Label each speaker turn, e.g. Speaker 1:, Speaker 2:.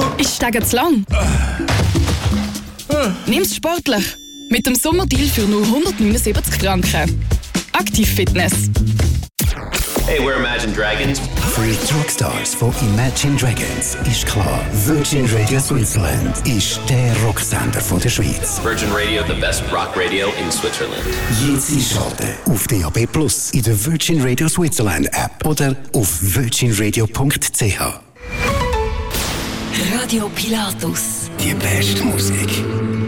Speaker 1: Ist Steigen zu lang? Nimm's sportlich. Mit dem Sommerdeal für nur 179 Franken. Aktiv Fitness.
Speaker 2: Hey, we're Imagine Dragons.
Speaker 3: Für die Rockstars von Imagine Dragons ist klar, Virgin Radio Switzerland ist der Rocksender von der Schweiz.
Speaker 2: Virgin Radio, the best rock radio in Switzerland.
Speaker 3: Jetzt einschalten auf DAB+, in der Virgin Radio Switzerland App oder auf virginradio.ch.
Speaker 4: Radio Pilatus.
Speaker 3: Die beste Musik.